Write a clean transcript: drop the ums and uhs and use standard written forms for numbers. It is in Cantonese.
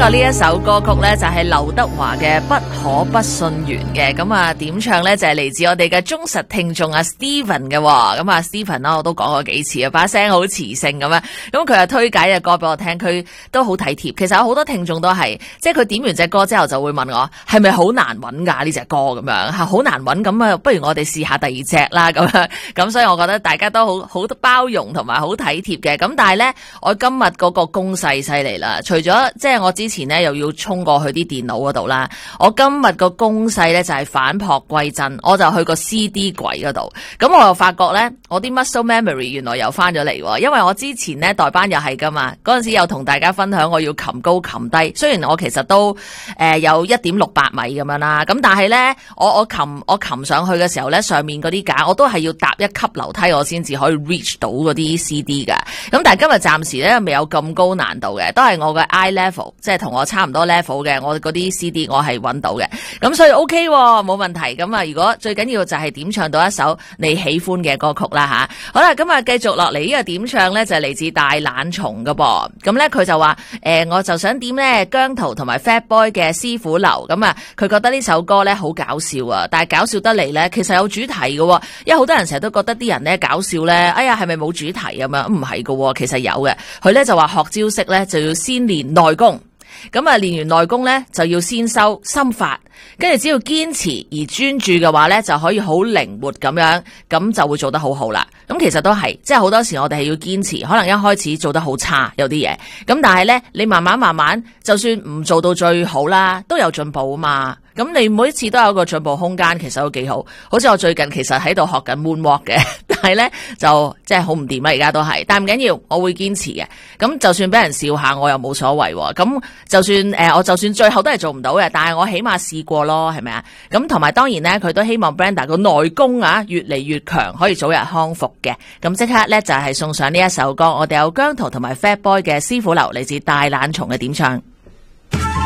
過呢一首歌曲呢，就係劉德華嘅《不可不信緣》嘅，咁啊點唱呢？就係嚟自我哋嘅忠實聽眾阿 Steven 嘅，咁啊 Steven 啦，我都講過幾次啊，把聲好磁性咁樣，咁佢又推介嘅歌俾我聽，佢都好體貼。其實有好多聽眾都係，即係佢點完隻歌之後就會問我，係咪好難揾噶呢隻歌咁樣，係好難揾，咁啊不如我哋試下第二隻啦咁樣，咁所以我覺得大家都好包容同埋好體貼嘅。咁但係呢，我今日嗰個攻勢犀利啦，除咗即係我之前呢又要衝過去啲電腦嗰度啦，我今日個攻勢呢就係反璞歸真，我就去個 CD 櫃嗰度，咁我又發覺呢，我啲 muscle memory 原來又翻咗嚟，因為我之前呢代班又係噶嘛，嗰陣時又同大家分享我要擒高擒低，雖然我其實都有 1.68 米咁樣啦，咁但係呢，我擒上去嘅時候呢，上面嗰啲架我都係要搭一級樓梯我先至可以 reach 到嗰啲 CD 噶，咁但係今日暫時呢未有咁高難度嘅，都係我嘅 eye level， 即係同我差唔多 level 嘅，我嗰啲 CD 我係揾到嘅，咁所以 OK 冇問題。咁啊，如果最緊要就係點唱到一首你喜歡嘅歌曲啦吓。好啦，咁啊繼續落嚟呢個點唱呢，就係嚟自大懶蟲㗎噃，咁呢，佢就話我就想點呢姜濤同埋 Fat Boy 嘅師傅流，咁啊佢覺得呢首歌呢好搞笑啊，但係搞笑得嚟呢，其實有主題嘅，因為好多人成日都覺得啲人呢搞笑呢，哎呀係咪冇主題咁樣？唔係嘅，其實有嘅。佢呢就話學招式呢，就要先練內功。咁啊，練完內功呢，就要先修心法，跟住只要堅持而專注嘅話呢，就可以好靈活咁樣，咁就會做得好好啦。咁其實都係，即係好多時我哋係要堅持，可能一開始做得好差有啲嘢，咁但係呢，你慢慢，就算唔做到最好啦，都有進步啊嘛。咁你每一次都有一個進步空間，其實都幾好。好似我最近其實喺度學緊 moonwalk 嘅，但係呢就即係好唔掂啦，而家都係。但係唔緊要，我會堅持嘅。咁就算俾人笑下，我又冇所謂。咁就算我就算最後都係做唔到嘅，但係我起碼試過咯，係咪啊？咁同埋當然呢，佢都希望 Brenda 個內功啊越嚟越強，可以早日康復嘅。咁即刻呢，就係送上呢一首歌，我哋有姜濤同埋 Fat Boy 嘅師傅流，嚟自大懶蟲嘅點唱。